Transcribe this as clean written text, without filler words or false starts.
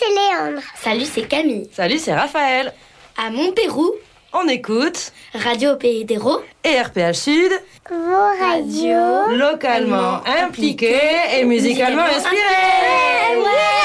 c'est Léandre. Salut, c'est Camille. Salut, c'est Raphaël. À Montpérou, On écoute Radio Pays d'Hérault et RPH Sud, Vos radios. localement impliqués et musicalement inspirés. Ouais.